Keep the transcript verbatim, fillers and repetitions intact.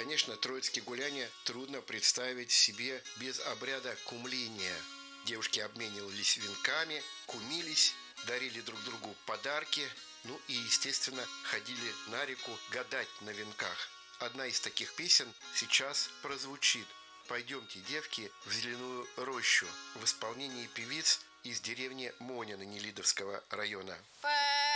Конечно, троицкие гуляния трудно представить себе без обряда кумления. Девушки обменивались венками, кумились, дарили друг другу подарки, ну и, естественно, ходили на реку гадать на венках. Одна из таких песен сейчас прозвучит: «Пойдемте, девки, в зеленую рощу» в исполнении певиц из деревни Монино Нелидовского района.